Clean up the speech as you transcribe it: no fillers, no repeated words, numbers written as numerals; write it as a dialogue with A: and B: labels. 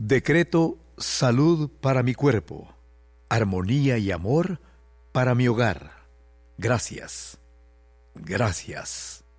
A: Decreto salud para mi cuerpo, armonía y amor para mi hogar. Gracias, gracias.